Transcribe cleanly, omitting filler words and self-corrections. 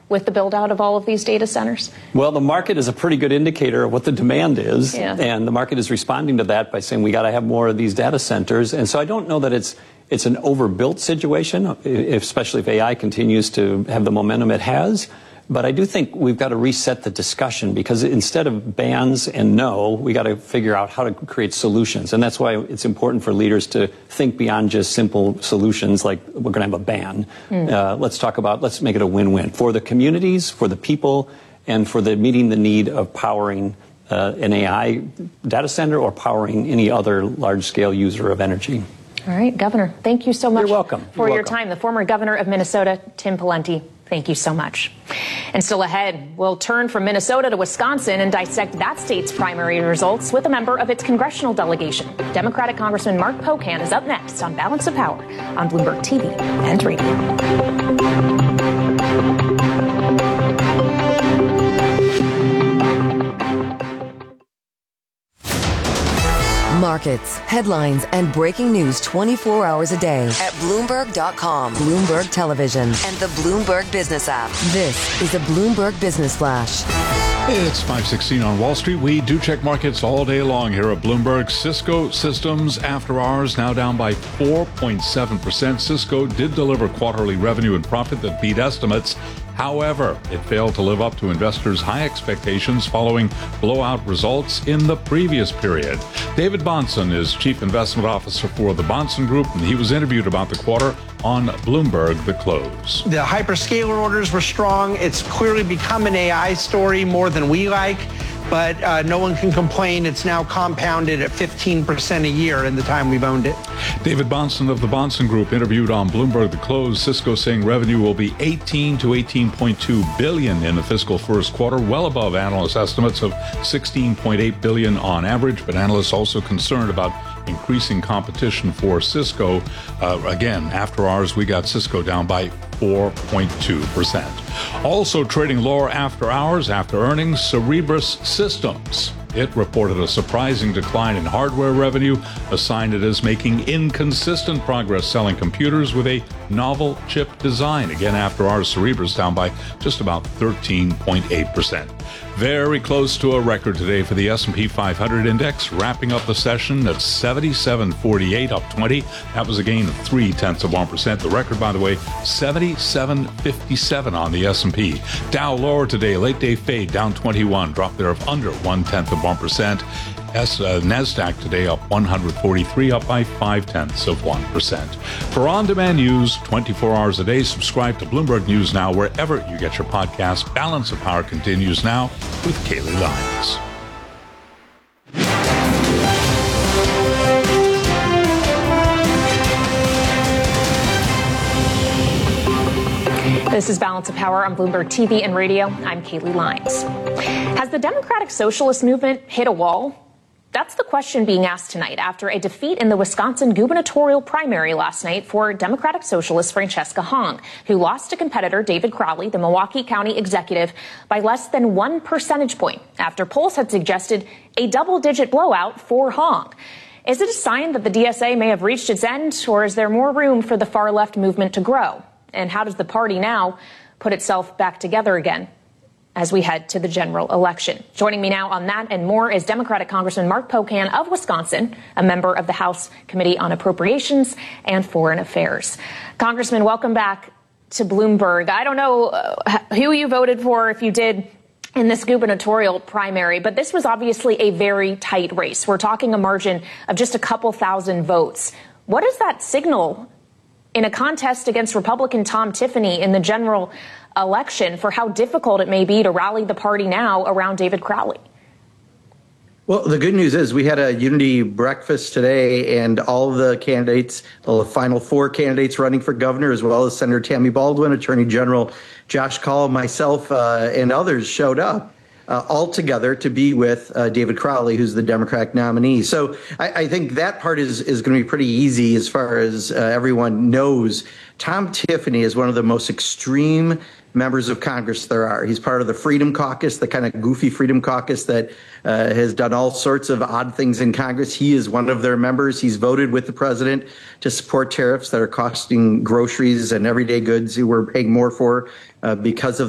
with the build out of all of these data centers? Well, the market is a pretty good indicator of what the demand is. Yeah. And the market is responding to that by saying we got to have more of these data centers. And so I don't know that it's an overbuilt situation, especially if AI continues to have the momentum it has. But I do think we've got to reset the discussion, because instead of bans and no, we got to figure out how to create solutions. And that's why it's important for leaders to think beyond just simple solutions like we're going to have a ban. Let's make it a win-win for the communities, for the people, and for meeting the need of powering an AI data center or powering any other large-scale user of energy. All right, Governor, thank you so much. You're welcome. For your time. The former governor of Minnesota, Tim Pawlenty, thank you so much. And still ahead, we'll turn from Minnesota to Wisconsin and dissect that state's primary results with a member of its congressional delegation. Democratic Congressman Mark Pocan is up next on Balance of Power on Bloomberg TV and radio. Markets, headlines, and breaking news 24 hours a day at Bloomberg.com, Bloomberg Television, and the Bloomberg Business app. This is a Bloomberg Business Flash. It's 5:16 on Wall Street. We do check markets all day long here at Bloomberg. Cisco Systems after hours now down by 4.7%. Cisco did deliver quarterly revenue and profit that beat estimates. However, it failed to live up to investors' high expectations following blowout results in the previous period. David Bahnsen is Chief Investment Officer for the Bahnsen Group, and he was interviewed about the quarter on Bloomberg The Close. The hyperscaler orders were strong. It's clearly become an AI story more than we like, but no one can complain. It's now compounded at 15% a year in the time we've owned it. David Bahnsen of the Bahnsen Group interviewed on Bloomberg The Close. Cisco saying revenue will be $18 to $18.2 billion in the fiscal first quarter, well above analyst estimates of $16.8 billion on average, but analysts also concerned about increasing competition for Cisco. Again, after hours, we got Cisco down by 4.2%. Also trading lower after hours, after earnings, Cerebras Systems. It reported a surprising decline in hardware revenue, a sign it is making inconsistent progress selling computers with a novel chip design. Again, after hours, Cerebras down by just about 13.8%. Very close to a record today for the S&P 500 index, wrapping up the session at 77.48, up 20. That was a gain of 0.3%. The record, by the way, 77.57 on the S&P. Dow lower today, late day fade, down 21, drop there of under 0.1%. NASDAQ today up 143, up by 0.5%. For on-demand news 24 hours a day, subscribe to Bloomberg News Now wherever you get your podcasts. Balance of Power continues now with Kaylee Lyons. This is Balance of Power on Bloomberg TV and radio. I'm Kaylee Lyons. Has the Democratic Socialist movement hit a wall? That's the question being asked tonight after a defeat in the Wisconsin gubernatorial primary last night for Democratic Socialist Francesca Hong, who lost to competitor David Crowley, the Milwaukee County executive, by less than 1 percentage point after polls had suggested a double-digit blowout for Hong. Is it a sign that the DSA may have reached its end, or is there more room for the far-left movement to grow? And how does the party now put itself back together again as we head to the general election? Joining me now on that and more is Democratic Congressman Mark Pocan of Wisconsin, a member of the House Committee on Appropriations and Foreign Affairs. Congressman, welcome back to Bloomberg. I don't know who you voted for, if you did, in this gubernatorial primary, but this was obviously a very tight race. We're talking a margin of just a couple thousand votes. What does that signal in a contest against Republican Tom Tiffany in the general election for how difficult it may be to rally the party now around David Crowley? Well, the good news is we had a unity breakfast today, and all of the candidates, the final 4 candidates running for governor, as well as Senator Tammy Baldwin, Attorney General Josh Kaul, myself, and others showed up all together to be with David Crowley, who's the Democratic nominee. So I think that part is going to be pretty easy as far as everyone knows. Tom Tiffany is one of the most extreme members of Congress there are. He's part of the Freedom Caucus, the kind of goofy Freedom Caucus that has done all sorts of odd things in Congress. He is one of their members. He's voted with the president to support tariffs that are costing groceries and everyday goods who we're paying more for because of